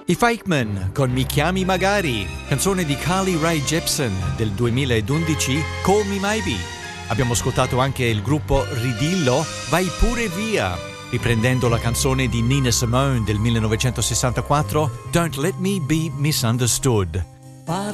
I Fikemen con Mi chiami magari, canzone di Carly Rae Jepsen del 2011, Call Me Maybe. Abbiamo ascoltato anche il gruppo Ridillo, Vai pure via, riprendendo la canzone di Nina Simone del 1964, Don't Let Me Be Misunderstood.